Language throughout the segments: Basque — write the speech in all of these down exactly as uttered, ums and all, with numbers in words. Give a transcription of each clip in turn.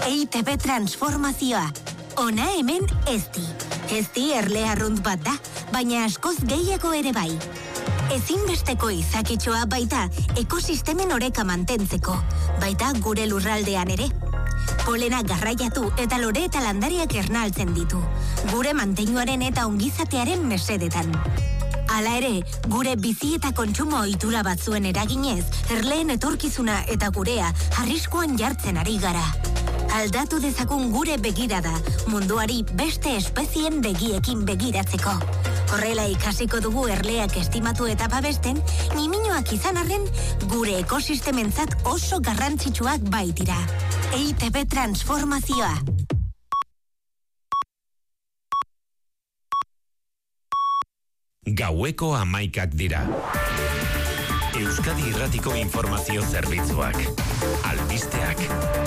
E I T B transformazioa. Ona hemen ezti. Ezti erle arrunt bat da, baina askoz gehiago ere bai. Ezinbesteko izakitxoa baita ekosistemen oreka mantentzeko, baita gure lurraldean ere. Polena garraiatu eta lore eta landariak ernaltzen ditu, gure manteinuaren eta ongizatearen mesedetan. Hala ere, gure bizi eta kontsumo ohitura batzuen eraginez, erleen etorkizuna eta gurea arriskuan jartzen ari gara. Aldatu dezagun gure begirada, munduari beste espezien begiekin begiratzeko. Horrela ikasiko dugu erleak estimatu eta babesten, niminoak izan arren, gure ekosistementzat oso garrantzitsuak baitira. E I T B transformazioa. Gaueko hamaikak dira. Euskadi Irratiko Informazio Zerbitzuak. Albisteak.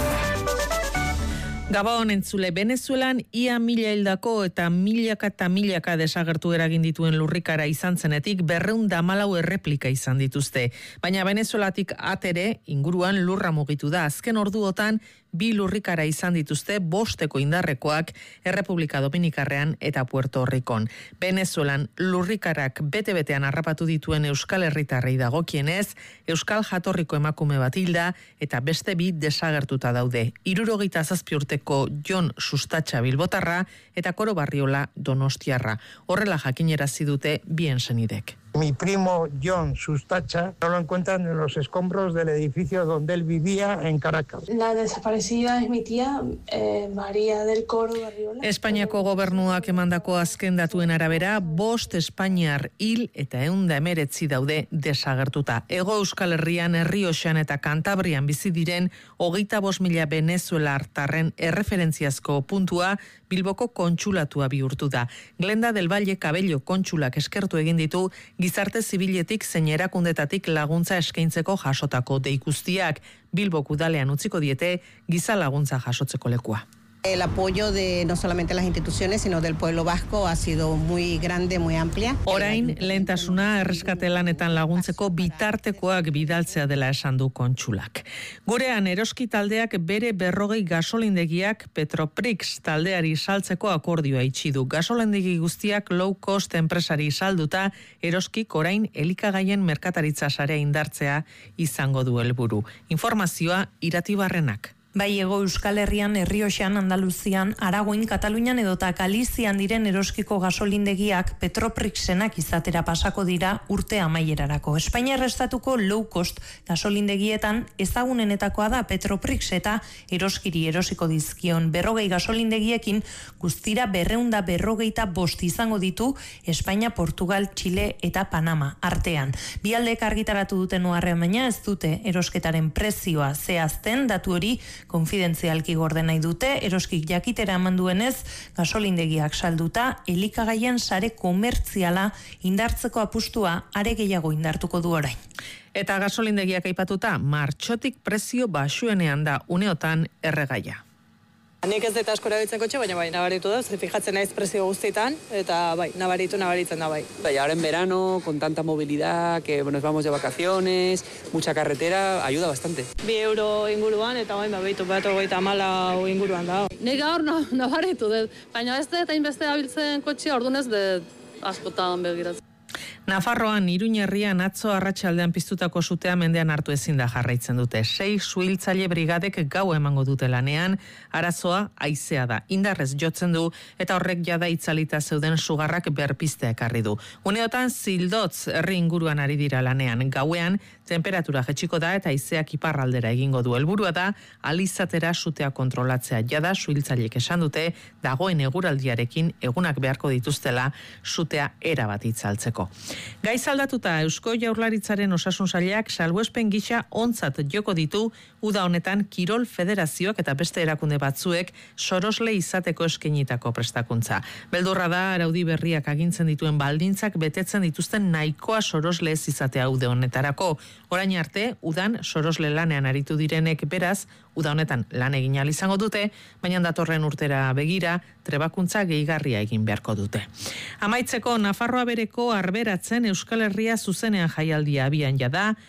Gabon entzule, Venezuelan ia mila hildako eta milaka eta milaka desagertu eragin dituen lurrikara izan zenetik berreun da hamalau erreplika izan dituzte. Baina Venezuelatik atere inguruan lurra mugitu da. Azken orduotan bi lurrikara izan dituzte bosteko indarrekoak Errepublika Dominikarrean eta Puerto Ricon. Venezuelan lurrikarak bete-betean harrapatu dituen Euskal Herritarrei dagokienez, Euskal jatorriko emakume bat hilda eta beste bi desagertuta daude. Hirurogeita zazpi urteko Jon Sustatxa Bilbotarra eta Koro Barriola Donostiarra. Horrela jakinerazi dute bien senidek. Mi primo Jon Sustatxa no lo encuentran en los escombros del edificio donde él vivía en Caracas. La desaparecida es mi tía, eh, María del Coro Barriola. Espainiako gobernuak emandako azken datuen arabera, bost Espainiar hil eta ehun eta hemeretzi daude desagertuta. Hego Euskal Herrian, Errioxan eta Kantabrian bizi diren hogeita bost mila venezuelartarren erreferentziazko puntua Bilboko kontsulatua bihurtu da. Glenda del Valle Cabello kontsulak eskertu egin ditu gizarte zibiletik zein erakundetatik laguntza eskaintzeko jasotako dei guztiak. Bilboko udalean utziko diete giza laguntza jasotzeko lekua. El apoyo de no solamente las instituciones, sino del pueblo vasco ha sido muy grande, muy amplia. Orain, lehentasuna erreskate lanetan laguntzeko bitartekoak bidaltzea dela esan du kontsulak. Gurean, eroski taldeak bere berrogei gasolindegiak Petroprix taldeari saltzeko akordioa itxi du. Gasolindegi guztiak low cost enpresari salduta, eroskik orain elikagaien merkataritza sarea indartzea izango du helburu. Informazioa Iratibarrenak. Bai, Hego Euskal Herrian, Errioxan, Andaluzian, Aragoin, Katalunian edota Galizian diren eroskiko gasolindegiak Petroprixenak izatera pasako dira urte amaierarako. Espainiar estatuko low cost gasolindegietan ezagunenetakoa da Petroprix eta eroskiri erosiko dizkion berrogei gasolindegiekin guztira berreunda berrogeita bost izango ditu Espainia, Portugal, Txile eta Panama artean. Bialdek argitaratu duten oharrean baina ez dute erosketaren prezioa zehazten, datu hori konfidentzialki gorde nahi dute, eroskik jakitera eman duenez, gasolindegiak salduta, elikagaien sare komertziala indartzeko apustua are gehiago indartuko du orain. Eta gasolindegiak aipatuta, martxotik prezio baxuenean da uneotan erregaia. Nik ez dut asko erabiltzen kotxe, baina bai, nabaritu da, ze fijatzen naiz prezio guztietan, eta bai, nabaritu, nabaritzen da bai. Y ahora en verano, con tanta movilidad, que nos vamos de vacaciones, mucha carretera, ayuda bastante. Bi euro inguruan, eta bai, babeitu bat hogeita hamala inguruan da. Nik gaur nabaritu dut, baina ez dut hainbeste abiltzen kotxe, ordunez dut askotan begiratzen. Nafarroan, Iruñerrian atzo arratsaldean piztutako sutea mendean hartu ezin da jarraitzen dute. Sei suhiltzaile brigadek gau emango dute lanean, arazoa haizea da. Indarrez jotzen du eta horrek jada itzalita zeuden sugarrak berpiztea ekarri du. Uneotan zildotz herri inguruan ari dira lanean. Gauean temperatura jetxiko da eta haizeak iparraldera egingo du. Helburua da alizatera sutea kontrolatzea. Jada suhiltzaileek esan dute dagoen eguraldiarekin egunak beharko dituztela sutea erabat itzaltzeko. Gaiz aldatuta, Eusko Jaurlaritzaren osasun sailak salbuespen gisa ontzat joko ditu uda honetan Kirol Federazioak eta beste erakunde batzuek sorosle izateko eskainitako prestakuntza. Beldurra da araudi berriak agintzen dituen baldintzak betetzen dituzten nahikoa sorosle ez izatea ude honetarako. Orain arte, udan sorosle lanean aritu direnek beraz, uda honetan lan egin ahal izango dute, baina datorren urtera begira, trebakuntza gehigarria egin beharko dute. Amaitzeko, Nafarroa bereko arberatzen Euskal Herria zuzenean jaialdia abian jada,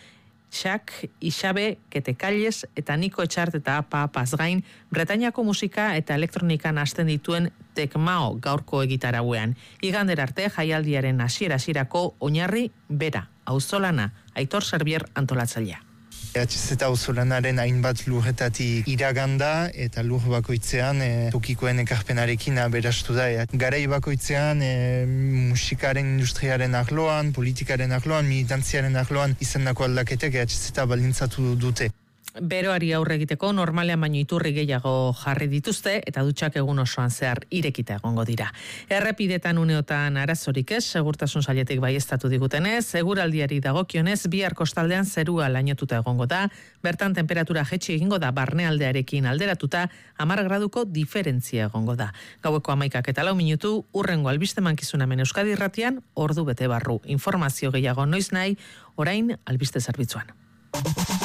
Txak, Ixabe, Ketekalles eta Niko Etxart eta Apa Apaz gain, Bretainiako musika eta elektronikan hasten dituen Tekmao gaurko egitarauean. Igander arte jaialdiaren hasiera-hasierako oinarri bera, auzolana, Aitor Serbier antolatzailea. H Z auzolanaren hainbat lurretatik iraganda eta lur bakoitzean e, tokikoen ekarpenarekin aberastu da. E, garai bakoitzean e, musikaren industriaren arloan, politikaren arloan, militantziaren arloan izandako aldaketek H Z balintzatu dute. Beroari aurre egiteko normalean baino iturri gehiago jarri dituzte eta dutxak egun osoan zehar irekita egongo dira. Errepidetan uneotan arazorik ez, segurtasun sailetik baieztatu digutenez, seguraldiari dagokionez bihar kostaldean zerua lainotuta egongo da, bertan temperatura jetxi egingo da barnealdearekin alderatuta, hamar graduko diferentzia egongo da. Gaueko hamaikak eta lau minutu, urrengo albiste mankizuna hemen Euskadi Irratian, ordu bete barru. Informazio gehiago noiz nahi, orain albiste zerbitzuan.